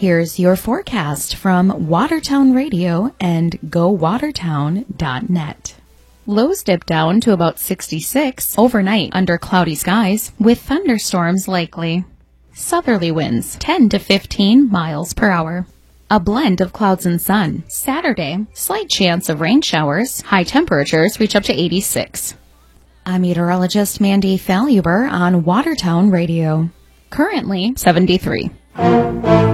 Here's your forecast from Watertown Radio and GoWatertown.net. Lows dip down to about 66 overnight under cloudy skies with thunderstorms likely. Southerly winds 10 to 15 miles per hour. A blend of clouds and sun. Saturday, slight chance of rain showers. High temperatures reach up to 86. I'm meteorologist Mandy Faluber on Watertown Radio. Currently 73.